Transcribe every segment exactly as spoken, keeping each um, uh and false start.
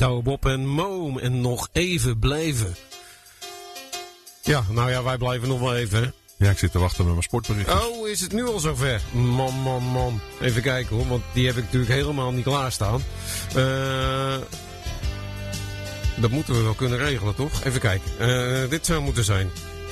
Douwe Bob en Moom en nog even blijven. Ja, nou ja, wij blijven nog wel even, hè. Ja, ik zit te wachten met mijn sportberichtjes. Oh, is het nu al zover? Man, man, man. Even kijken hoor, want die heb ik natuurlijk helemaal niet klaarstaan. Uh, dat moeten we wel kunnen regelen, toch? Even kijken. Uh, dit zou moeten zijn.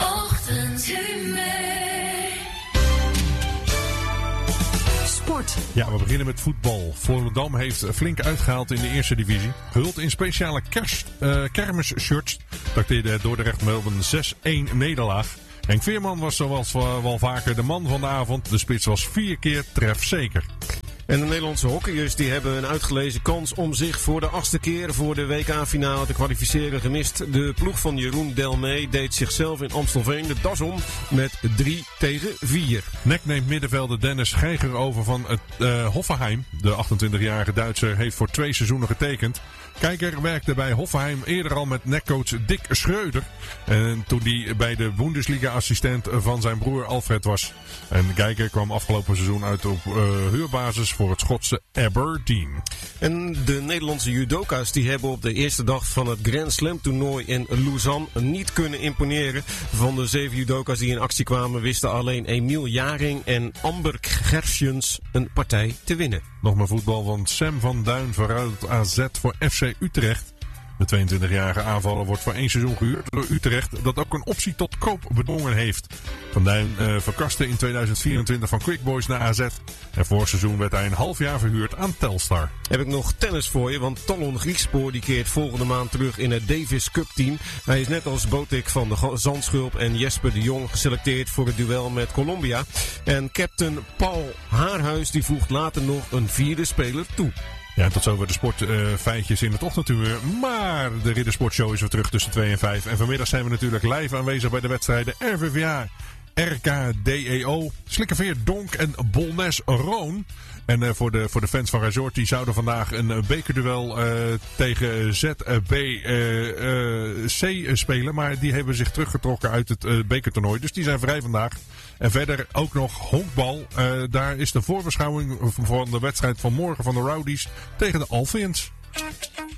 Sport. Ja, we beginnen met voetbal. Volendam heeft flink uitgehaald in de eerste divisie. Gehuld in speciale kerst, uh, kermisshirts trakteerde het Dordrecht Melbourne zes een nederlaag. Henk Veerman was zoals wel vaker de man van de avond. De spits was vier keer trefzeker. En de Nederlandse hockeyers die hebben een uitgelezen kans om zich voor de achtste keer voor de W K-finale te kwalificeren gemist. De ploeg van Jeroen Delmee deed zichzelf in Amstelveen de das om met drie tegen vier. N E C neemt middenvelder Dennis Geiger over van het uh, Hoffenheim. De achtentwintigjarige Duitser heeft voor twee seizoenen getekend. Kijker werkte bij Hoffenheim eerder al met N E C-coach Dick Schreuder. En toen hij bij de Bundesliga-assistent van zijn broer Alfred was. En Kijker kwam afgelopen seizoen uit op uh, huurbasis voor het Schotse Aberdeen. En de Nederlandse judoka's die hebben op de eerste dag van het Grand Slam toernooi in Lausanne niet kunnen imponeren. Van de zeven judoka's die in actie kwamen wisten alleen Emiel Jaring en Amber Gersjens een partij te winnen. Nog maar voetbal, want Sam van Duin verruilt A Z voor F C Utrecht. De tweeëntwintigjarige aanvaller wordt voor één seizoen gehuurd door Utrecht, dat ook een optie tot koop bedongen heeft. Van Duin uh, verkaste in tweeduizend vierentwintig van Quick Boys naar A Z. En vorig seizoen werd hij een half jaar verhuurd aan Telstar. Heb ik nog tennis voor je, want Talon Griekspoor die keert volgende maand terug in het Davis Cup team. Hij is net als Botik van de Zandschulp en Jesper de Jong geselecteerd voor het duel met Colombia. En captain Paul Haarhuis die voegt later nog een vierde speler toe. Ja, en tot zover de sportfeitjes uh, in het ochtendtuur. Maar de Riddersportshow is weer terug tussen twee en vijf. En vanmiddag zijn we natuurlijk live aanwezig bij de wedstrijden R V V A, R K D E O, Slikkerveer Donk en Bolnes Roon. En uh, voor, de, voor de fans van Resort, die zouden vandaag een uh, bekerduel uh, tegen Z B uh, uh, C spelen. Maar die hebben zich teruggetrokken uit het uh, bekertoernooi. Dus die zijn vrij vandaag. En verder ook nog honkbal. Uh, daar is de voorbeschouwing van de wedstrijd van morgen van de Rowdies tegen de Alphians.